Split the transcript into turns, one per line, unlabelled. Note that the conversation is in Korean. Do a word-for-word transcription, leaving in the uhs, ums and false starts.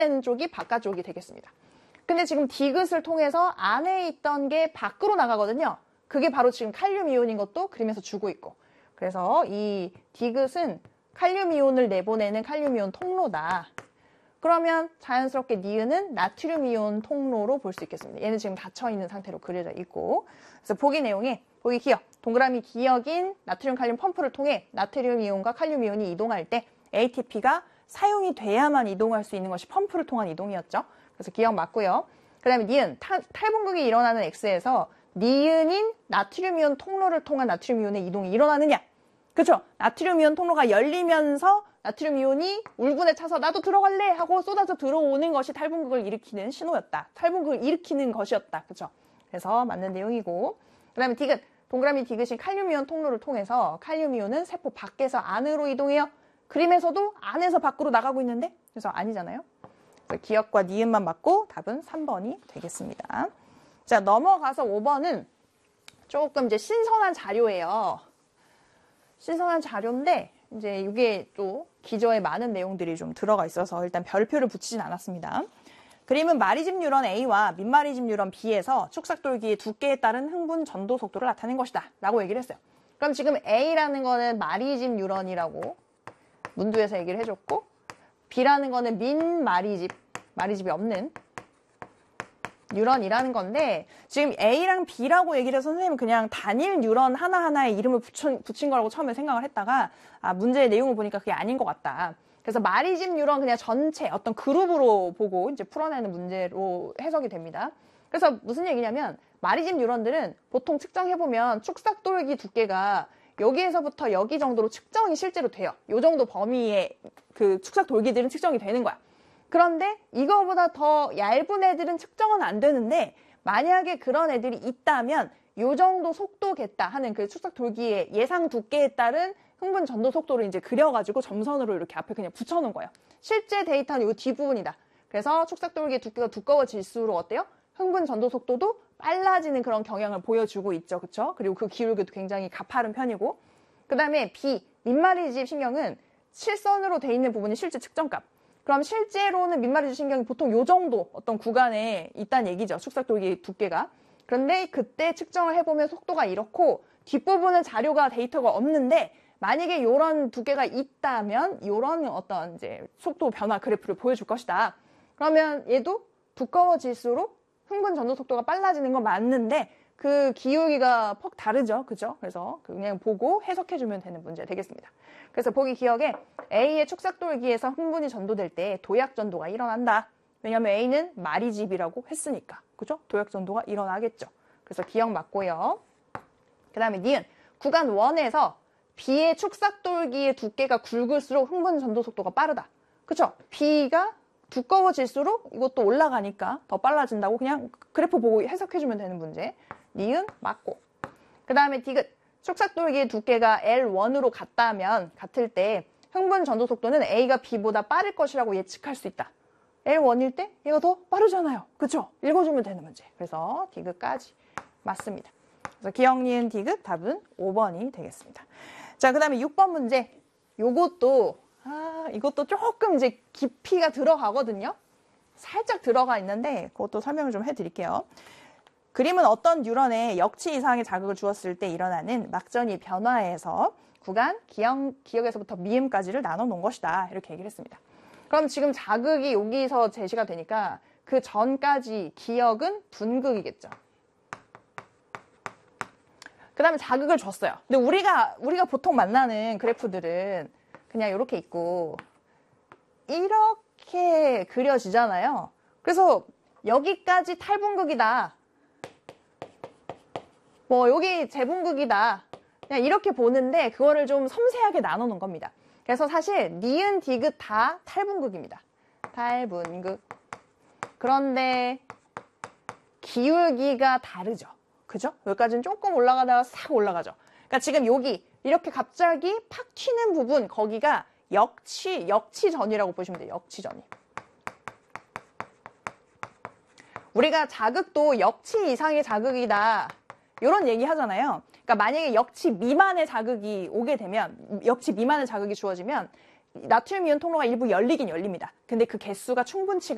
쪽이 바깥쪽이 되겠습니다. 근데 지금 디귿을 통해서 안에 있던 게 밖으로 나가거든요. 그게 바로 지금 칼륨 이온인 것도 그림에서 주고 있고. 그래서 이 디귿은 칼륨 이온을 내보내는 칼륨 이온 통로다. 그러면 자연스럽게 니은은 나트륨 이온 통로로 볼 수 있겠습니다. 얘는 지금 닫혀있는 상태로 그려져 있고. 그래서 보기 내용에 보기 기억, 동그라미 기억인 나트륨 칼륨 펌프를 통해 나트륨 이온과 칼륨 이온이 이동할 때 에이티피가 사용이 돼야만 이동할 수 있는 것이 펌프를 통한 이동이었죠. 그래서 기억 맞고요. 그 다음에 니은, 탈, 탈분극이 일어나는 X에서 니은인 나트륨 이온 통로를 통한 나트륨 이온의 이동이 일어나느냐? 그쵸? 나트륨 이온 통로가 열리면서 나트륨 이온이 울분에 차서 나도 들어갈래 하고 쏟아져 들어오는 것이 탈분극을 일으키는 신호였다. 탈분극을 일으키는 것이었다. 그쵸? 그래서 맞는 내용이고. 그 다음에 디귿, 동그라미 디귿인 칼륨 이온 통로를 통해서 칼륨 이온은 세포 밖에서 안으로 이동해요. 그림에서도 안에서 밖으로 나가고 있는데 그래서 아니잖아요. 그래서 기억과 니은만 맞고 답은 삼 번이 되겠습니다. 자, 넘어가서 오 번은 조금 이제 신선한 자료예요. 신선한 자료인데 이제 이게 또 기저에 많은 내용들이 좀 들어가 있어서 일단 별표를 붙이진 않았습니다. 그림은 마리집 뉴런 A와 민마리집 뉴런 B에서 축삭돌기의 두께에 따른 흥분 전도 속도를 나타낸 것이다 라고 얘기를 했어요. 그럼 지금 A라는 거는 마리집 뉴런이라고 문두에서 얘기를 해줬고, B라는 거는 민마리집, 마리집이 없는 뉴런이라는 건데, 지금 A랑 B라고 얘기를 해서 선생님은 그냥 단일 뉴런 하나하나의 이름을 붙인, 붙인 거라고 처음에 생각을 했다가, 아, 문제의 내용을 보니까 그게 아닌 것 같다. 그래서 마리집 뉴런 그냥 전체 어떤 그룹으로 보고 이제 풀어내는 문제로 해석이 됩니다. 그래서 무슨 얘기냐면, 마리집 뉴런들은 보통 측정해보면 축삭돌기 두께가 여기에서부터 여기 정도로 측정이 실제로 돼요. 요 정도 범위의 그 축삭돌기들은 측정이 되는 거야. 그런데 이거보다 더 얇은 애들은 측정은 안 되는데 만약에 그런 애들이 있다면 요 정도 속도겠다 하는 그 축삭돌기의 예상 두께에 따른 흥분 전도 속도를 이제 그려가지고 점선으로 이렇게 앞에 그냥 붙여놓은 거예요. 실제 데이터는 요 뒷부분이다. 그래서 축삭돌기의 두께가 두꺼워질수록 어때요? 흥분 전도 속도도 빨라지는 그런 경향을 보여주고 있죠. 그쵸? 그리고 그 기울기도 굉장히 가파른 편이고. 그 다음에 B, 민마리집 신경은 실선으로 돼 있는 부분이 실제 측정값. 그럼 실제로는 민마리집 신경이 보통 요 정도 어떤 구간에 있다는 얘기죠. 축삭돌기 두께가. 그런데 그때 측정을 해보면 속도가 이렇고 뒷부분은 자료가 데이터가 없는데 만약에 요런 두께가 있다면 요런 어떤 이제 속도 변화 그래프를 보여줄 것이다. 그러면 얘도 두꺼워질수록 흥분 전도 속도가 빨라지는 건 맞는데 그 기울기가 퍽 다르죠. 그죠? 그래서 그냥 보고 해석해주면 되는 문제 되겠습니다. 그래서 보기 기억에 A의 축삭돌기에서 흥분이 전도될 때 도약 전도가 일어난다. 왜냐하면 A는 마리집이라고 했으니까. 그죠? 도약 전도가 일어나겠죠. 그래서 기억 맞고요. 그 다음에 니은 구간 일에서 B의 축삭돌기의 두께가 굵을수록 흥분 전도 속도가 빠르다. 그쵸? B가 두꺼워질수록 이것도 올라가니까 더 빨라진다고 그냥 그래프 보고 해석해주면 되는 문제. 니은 맞고. 그 다음에 디귿. 축삭돌기의 두께가 엘 원으로 같다면 같을 때 흥분 전도 속도는 A가 B보다 빠를 것이라고 예측할 수 있다. 엘 원일 때 얘가 더 빠르잖아요. 그쵸? 읽어주면 되는 문제. 그래서 디귿까지 맞습니다. 그래서 기억, 니은, 디귿 답은 오 번이 되겠습니다. 자, 그 다음에 육 번 문제. 요것도 아, 이것도 조금 이제 깊이가 들어가거든요. 살짝 들어가 있는데 그것도 설명을 좀 해드릴게요. 그림은 어떤 뉴런에 역치 이상의 자극을 주었을 때 일어나는 막전이 변화에서 구간, 기억, 기억에서부터 미음까지를 나눠 놓은 것이다. 이렇게 얘기를 했습니다. 그럼 지금 자극이 여기서 제시가 되니까 그 전까지 기억은 분극이겠죠. 그 다음에 자극을 줬어요. 근데 우리가, 우리가 보통 만나는 그래프들은 그냥 이렇게 있고 이렇게 그려지잖아요. 그래서 여기까지 탈분극이다. 뭐 여기 재분극이다. 그냥 이렇게 보는데 그거를 좀 섬세하게 나눠 놓은 겁니다. 그래서 사실 니은, 디귿 다 탈분극입니다. 탈분극. 그런데 기울기가 다르죠. 그죠? 여기까지는 조금 올라가다가 싹 올라가죠. 그러니까 지금 여기 이렇게 갑자기 팍 튀는 부분 거기가 역치, 역치전이라고 보시면 돼요. 역치전이. 우리가 자극도 역치 이상의 자극이다. 이런 얘기 하잖아요. 그러니까 만약에 역치 미만의 자극이 오게 되면, 역치 미만의 자극이 주어지면 나트륨 이온 통로가 일부 열리긴 열립니다. 근데 그 개수가 충분치가